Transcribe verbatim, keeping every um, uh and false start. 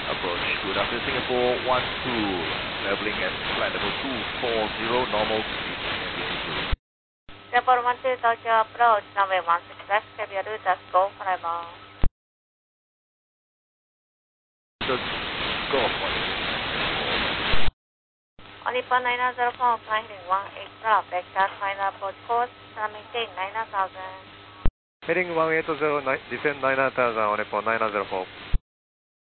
Approach, good after Singapore, one two, leveling at flight level two four zero, normal speed, Singapore one two, Tokyo approach, runway one six left, heavy route, go for level. Go for it. On Nippon nine zero four, flying one eight drop, backchat final approach course, maintain nine thousand. Heading one eight zero, descend nine thousand on Nippon nine zero four.